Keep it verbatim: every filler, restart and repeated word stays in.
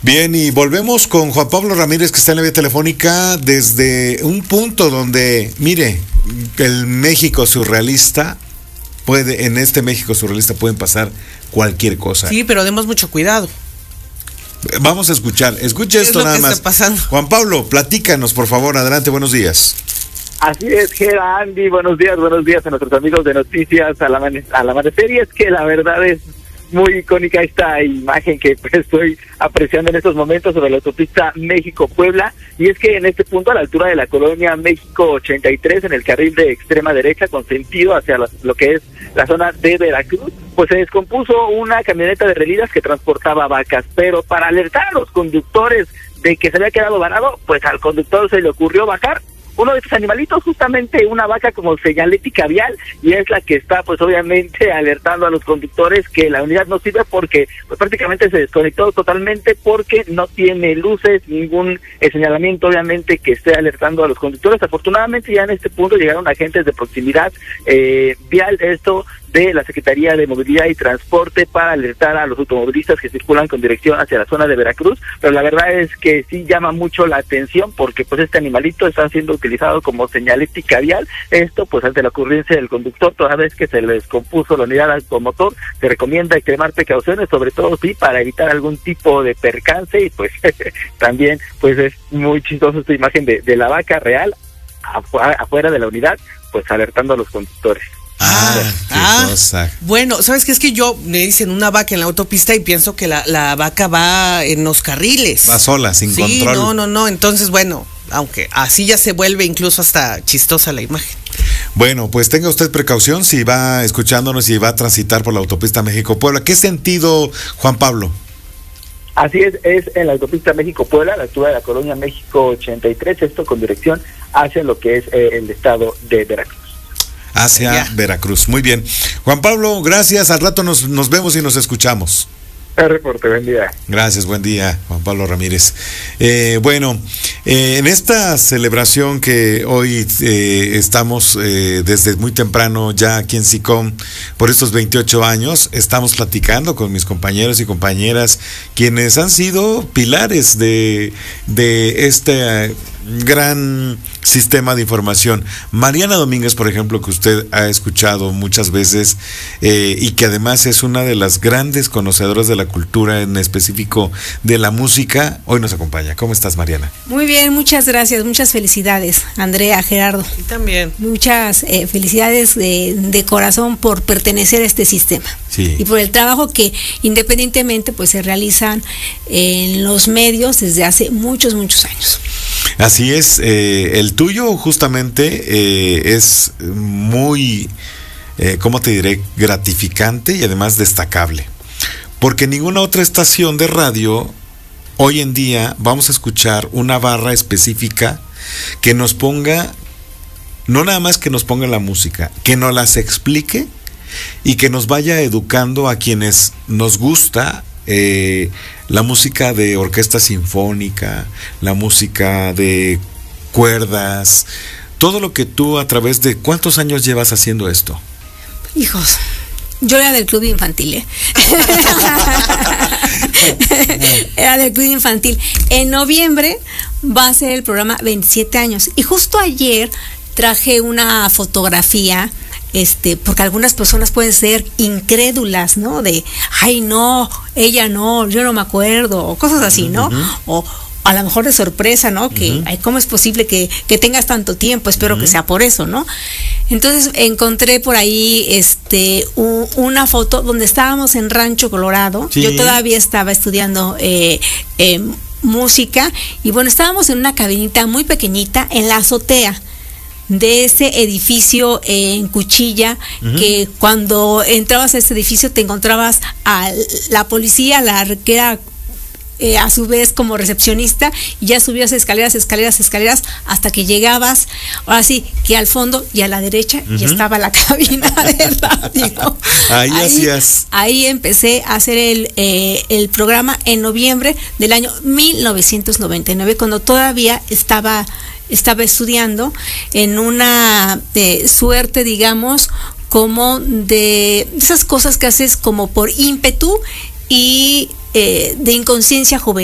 Bien, y volvemos con Juan Pablo Ramírez, que está en la vía telefónica desde un punto donde, mire, el México surrealista puede, en este México surrealista pueden pasar cualquier cosa. Sí, pero demos mucho cuidado. Vamos a escuchar, escuche esto nada más. Juan Pablo, platícanos, por favor, adelante, buenos días. Así es, Gera, Andy, buenos días, buenos días a nuestros amigos de Noticias al, amane- al amanecer, y es que la verdad es muy icónica esta imagen que pues, estoy apreciando en estos momentos sobre la autopista México-Puebla, y es que en este punto, a la altura de la colonia México ochenta y tres, en el carril de extrema derecha con sentido hacia lo, lo que es la zona de Veracruz, pues se descompuso una camioneta de relidas que transportaba vacas, pero para alertar a los conductores de que se había quedado varado, pues al conductor se le ocurrió bajar uno de estos animalitos, justamente una vaca como señalética vial, y es la que está pues obviamente alertando a los conductores que la unidad no sirve porque pues prácticamente se desconectó totalmente porque no tiene luces, ningún eh, señalamiento obviamente que esté alertando a los conductores. Afortunadamente ya en este punto llegaron agentes de proximidad eh, vial, esto de la Secretaría de Movilidad y Transporte, para alertar a los automovilistas que circulan con dirección hacia la zona de Veracruz, pero la verdad es que sí llama mucho la atención porque pues este animalito está siendo utilizado como señalética vial, esto pues ante la ocurrencia del conductor, toda vez que se le descompuso la unidad automotor, se recomienda extremar precauciones, sobre todo sí para evitar algún tipo de percance, y pues también pues es muy chistoso esta imagen de, de la vaca real afuera, afuera de la unidad, pues alertando a los conductores. Ah, qué ah, cosa. Bueno, ¿sabes qué? Es que yo me dicen una vaca en la autopista y pienso que la, la vaca va en los carriles. Va sola, sin sí, control. No, no, no. Entonces, bueno, aunque así ya se vuelve incluso hasta chistosa la imagen. Bueno, pues tenga usted precaución si va escuchándonos y va a transitar por la autopista México-Puebla. ¿Qué sentido, Juan Pablo? Así es, es en la autopista México-Puebla, a la altura de la colonia México ochenta y tres, esto con dirección hacia lo que es eh, el estado de Veracruz. Hacia ya. Veracruz. Muy bien. Juan Pablo, gracias. Al rato nos, nos vemos y nos escuchamos. El reporte, buen día. Gracias, buen día, Juan Pablo Ramírez. Eh, bueno, eh, en esta celebración que hoy eh, estamos eh, desde muy temprano ya aquí en SICOM por estos veintiocho años, estamos platicando con mis compañeros y compañeras quienes han sido pilares de, de este gran sistema de información. Mariana Domínguez, por ejemplo, que usted ha escuchado muchas veces eh, y que además es una de las grandes conocedoras de la cultura, en específico de la música, hoy nos acompaña. ¿Cómo estás, Mariana? Muy bien, muchas gracias, muchas felicidades, Andrea, Gerardo. Y también. Muchas eh, felicidades de, de corazón por pertenecer a este sistema. Sí. Y por el trabajo que independientemente pues se realizan en los medios desde hace muchos, muchos años. Así es, eh, el tuyo justamente eh, es muy, eh, ¿cómo te diré?, gratificante y además destacable, porque ninguna otra estación de radio hoy en día vamos a escuchar una barra específica que nos ponga, no nada más que nos ponga la música, que nos las explique y que nos vaya educando a quienes nos gusta Eh, la música de orquesta sinfónica, la música de cuerdas, todo lo que tú a través de... ¿Cuántos años llevas haciendo esto? Hijos, yo era del club infantil, ¿eh? Era del club infantil. En noviembre va a ser el programa veintisiete años, y justo ayer traje una fotografía. Este, porque algunas personas pueden ser incrédulas, ¿no? De, ay, no, ella no, yo no me acuerdo, o cosas así, ¿no? Uh-huh. O a lo mejor de sorpresa, ¿no? Que, uh-huh. ay, ¿cómo es posible que, que tengas tanto tiempo? Espero uh-huh. que sea por eso, ¿no? Entonces encontré por ahí este u, una foto donde estábamos en Rancho Colorado. Sí. Yo todavía estaba estudiando eh, eh, música, y bueno, estábamos en una cabinita muy pequeñita en la azotea de ese edificio eh, en Cuchilla, uh-huh. que cuando entrabas a ese edificio te encontrabas a la policía, la que era eh, a su vez como recepcionista, y ya subías escaleras, escaleras, escaleras, hasta que llegabas, ahora sí, que al fondo y a la derecha uh-huh. ya estaba la cabina de radio. Ahí, ahí hacías. Ahí empecé a hacer el, eh, el programa en noviembre del año mil novecientos noventa y nueve, cuando todavía estaba... estaba estudiando en una eh, suerte, digamos, como de esas cosas que haces como por ímpetu y eh, de inconsciencia juvenil.